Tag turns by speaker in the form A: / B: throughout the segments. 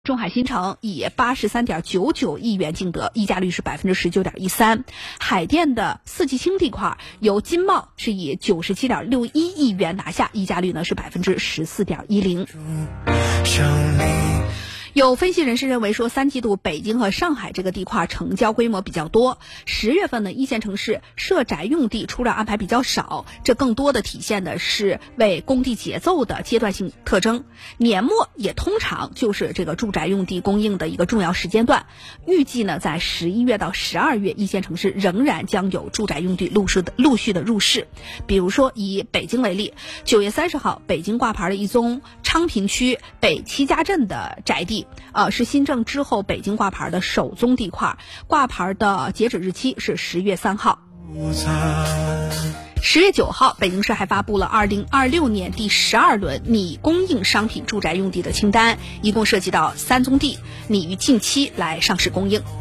A: 中海新城以83.99亿元竞得，溢价率是19.13%。海淀的四季青地块由金茂是以97.61亿元拿下，溢价率呢是14.10%。有分析人士认为说，3季度北京和上海这个地块成交规模比较多，10月份呢一线城市涉宅用地出让安排比较少，这更多的体现的是为供地节奏的阶段性特征。年末也通常就是这个住宅用地供应的一个重要时间段，预计呢在11月到12月，一线城市仍然将有住宅用地陆续的入市。比如说以北京为例，9月30号，北京挂牌的一宗昌平区北七家镇的宅地。是新政之后北京挂牌的首宗地块，挂牌的截止日期是10月3号。10月9号，北京市还发布了2026年第12轮拟供应商品住宅用地的清单，一共涉及到3宗地，拟于近期来上市供应。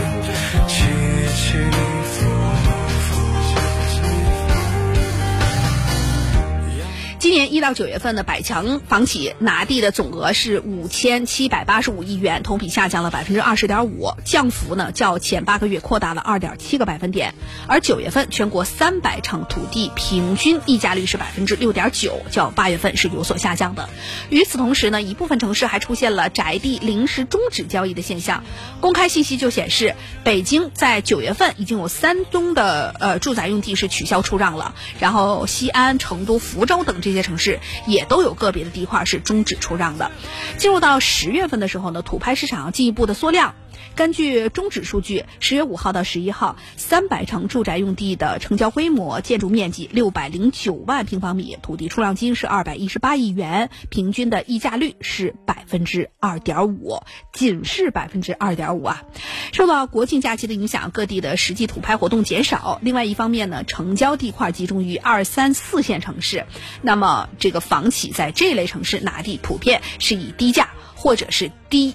A: 今年1到9月份的百强房企拿地的总额是5785亿元，同比下降了20.5%，降幅呢较前8个月扩大了2.7个百分点。而9月份全国300城土地平均溢价率是6.9%，较8月份是有所下降的。与此同时呢，一部分城市还出现了宅地临时终止交易的现象。公开信息就显示，北京在9月份已经有3宗的住宅用地是取消出让了，然后西安、成都、福州等这些城市也都有个别的地块是终止出让的。进入到10月份的时候呢，土拍市场进一步的缩量。根据中指数据，10月5号到11号，300城住宅用地的成交规模、建筑面积609万平方米，土地出让金是218亿元，平均的溢价率是2.5%，仅是2.5%啊。受到国庆假期的影响，各地的实际土拍活动减少。另外一方面呢，成交地块集中于2、3、4线城市，那么这个房企在这类城市拿地普遍是以低价或者是低